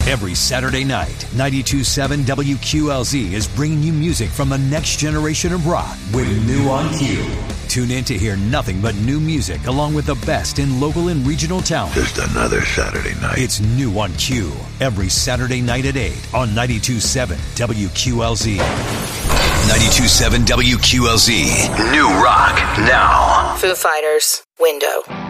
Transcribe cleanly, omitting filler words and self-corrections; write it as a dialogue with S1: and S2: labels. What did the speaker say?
S1: Every Saturday night, 92.7 WQLZ is bringing you music from the next generation of rock with New on Q. Tune in to hear nothing but new music along with the best in local and regional talent.
S2: Just another Saturday night.
S1: It's New on Q every Saturday night at 8 on 92.7 WQLZ. 92.7 WQLZ. New rock now.
S3: Foo Fighters, Window.